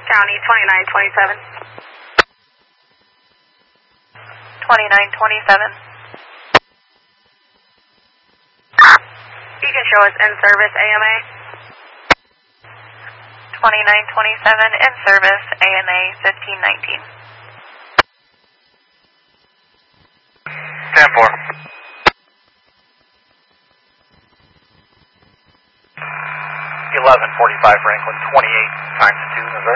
County 2927. 2927. You can show us in service AMA. 2927 in service, AMA 1519. 10-4. 1145 Franklin, 28 times 2, Missouri.